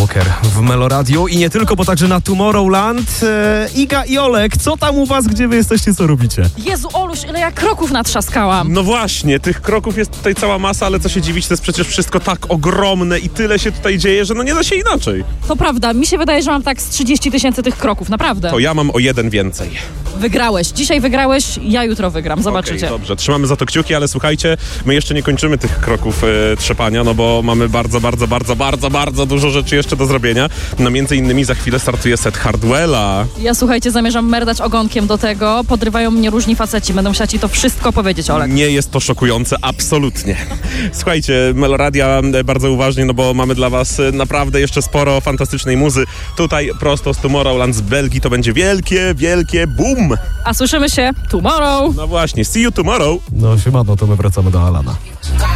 Walker w Meloradiu i nie tylko, bo także na Tomorrowland. Iga i Olek, co tam u was, gdzie wy jesteście, co robicie? Jezu, Oluś, ile ja kroków natrzaskałam. No właśnie, tych kroków jest tutaj cała masa, ale co się dziwić, to jest przecież wszystko tak ogromne i tyle się tutaj dzieje, że no nie da się inaczej. To prawda, mi się wydaje, że mam tak z 30 000 tych kroków, naprawdę. To ja mam o 1 więcej. Wygrałeś, dzisiaj wygrałeś, ja jutro wygram, zobaczycie. Okej, dobrze, trzymamy za to kciuki, ale słuchajcie, my jeszcze nie kończymy tych kroków trzepania, no bo mamy bardzo dużo rzeczy jeszcze do zrobienia. No między innymi za chwilę startuje set Hardwella. Ja, słuchajcie, zamierzam merdać ogonkiem do tego, podrywają mnie różni faceci, będę musiała ci to wszystko powiedzieć, Olek. Nie jest to szokujące, absolutnie. Słuchajcie, Meloradia bardzo uważnie, no bo mamy dla was naprawdę jeszcze sporo fantastycznej muzy. Tutaj prosto z Tomorrowland z Belgii to będzie wielkie boom! A słyszymy się tomorrow! No właśnie, see you tomorrow! No siemano, to my wracamy do Alana.